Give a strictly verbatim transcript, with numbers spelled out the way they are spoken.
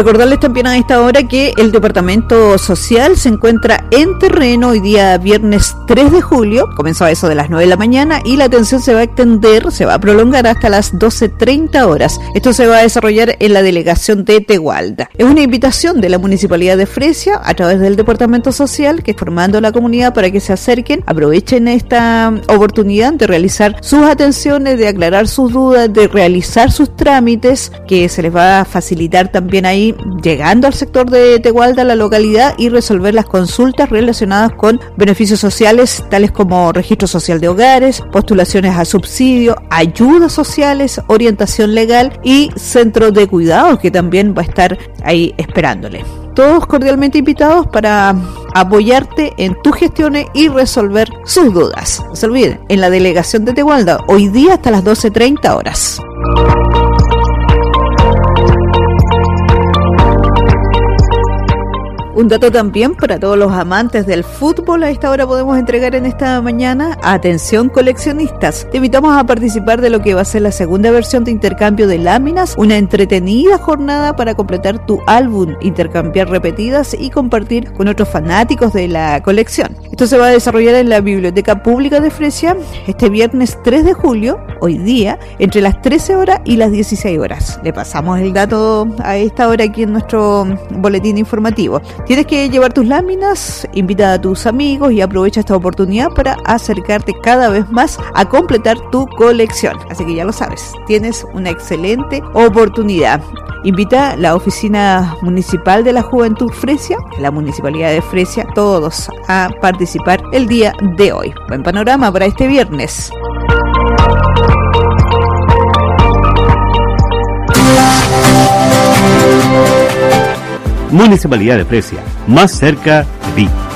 Recordarles también a esta hora que el Departamento Social se encuentra en terreno hoy día viernes tres de julio, comenzó a eso de las nueve de la mañana y la atención se va a extender, se va a prolongar hasta las doce treinta horas. Esto se va a desarrollar en la delegación de Tegualda. Es una invitación de la Municipalidad de Fresia a través del Departamento Social, que formando a la comunidad para que se acerquen, aprovechen esta oportunidad de realizar sus atenciones, de aclarar sus dudas, de realizar sus trámites, que se les va a facilitar también ahí llegando al sector de Tegualda, la localidad, y resolver las consultas relacionadas con beneficios sociales tales como registro social de hogares, postulaciones a subsidio, ayudas sociales, orientación legal y centro de cuidados, que también va a estar ahí esperándole. Todos cordialmente invitados para apoyarte en tus gestiones y resolver sus dudas. No se olviden, en la delegación de Tegualda, hoy día hasta las doce treinta horas. Un dato también para todos los amantes del fútbol, a esta hora podemos entregar en esta mañana. Atención coleccionistas, te invitamos a participar de lo que va a ser la segunda versión de intercambio de láminas, una entretenida jornada para completar tu álbum, intercambiar repetidas y compartir con otros fanáticos de la colección. Esto se va a desarrollar en la Biblioteca Pública de Fresia este viernes tres de julio, hoy día, entre las trece horas y las dieciséis horas. Le pasamos el dato a esta hora aquí en nuestro boletín informativo. Tienes que llevar tus láminas, invita a tus amigos y aprovecha esta oportunidad para acercarte cada vez más a completar tu colección. Así que ya lo sabes, tienes una excelente oportunidad. Invita a la Oficina Municipal de la Juventud Fresia, la Municipalidad de Fresia, todos a participar el día de hoy. Buen panorama para este viernes. Municipalidad de Fresia, más cerca de ti.